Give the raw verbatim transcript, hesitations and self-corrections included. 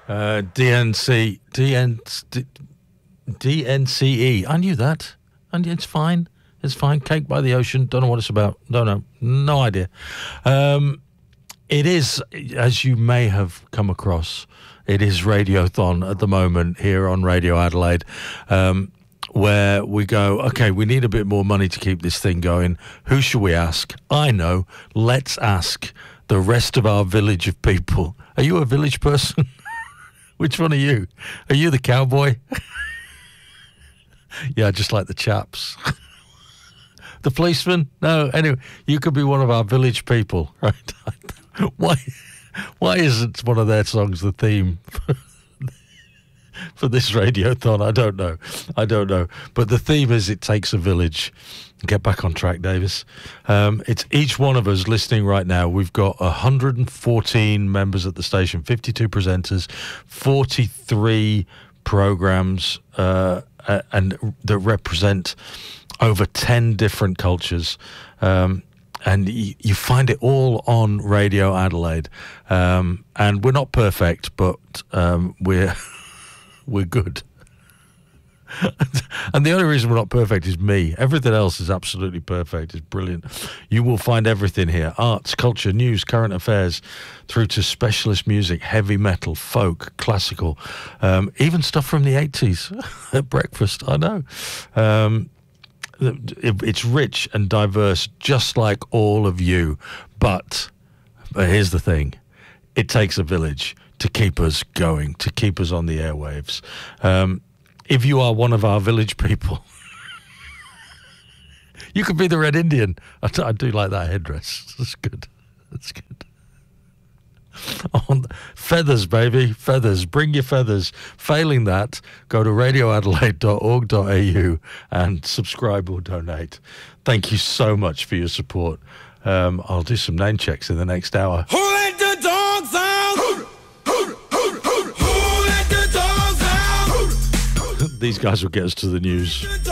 Uh, D N C, D N, D N C E. I knew that. And it's fine. It's fine. Cake by the Ocean. Don't know what it's about. Don't know. No idea. Um, it is, as you may have come across, it is Radiothon at the moment here on Radio Adelaide, um, where we go, okay, we need a bit more money to keep this thing going. Who should we ask? I know. Let's ask the rest of our village of people. Are you a village person? Which one are you? Are you the cowboy? Yeah, just like the chaps. The policeman? No, anyway, you could be one of our village people, right? Why why isn't one of their songs the theme for this Radiothon? I don't know. I don't know. But the theme is It Takes a Village. Get back on track, Davis. Um, it's each one of us listening right now. We've got one hundred fourteen members at the station, fifty-two presenters, forty-three programs, uh, and that represent over ten different cultures. Um, and y- you find it all on Radio Adelaide. Um, and we're not perfect, but um, we're we're good. And the only reason we're not perfect is me. Everything else is absolutely perfect. It's brilliant. You will find everything here. Arts, culture, news, current affairs, through to specialist music, heavy metal, folk, classical, um, even stuff from the eighties at breakfast. I know. Um, it, it's rich and diverse, just like all of you. But, but here's the thing. It takes a village to keep us going, to keep us on the airwaves. Um, If you are one of our village people, you could be the Red Indian. I, t- I do like that headdress. That's good. That's good. On feathers, baby, feathers. Bring your feathers. Failing that, go to radio adelaide dot org dot a u and subscribe or donate. Thank you so much for your support. Um, I'll do some name checks in the next hour. Who let the dogs out? These guys will get us to the news.